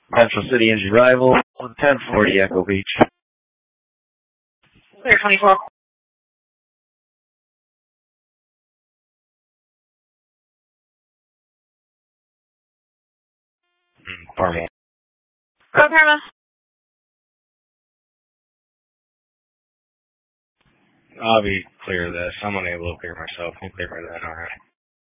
Central City engine arrival, 1040 Echo Beach. Clear 24. Parma. Go Parma. I'll be clear of this. I'm unable to clear myself. I'll clear by then, alright.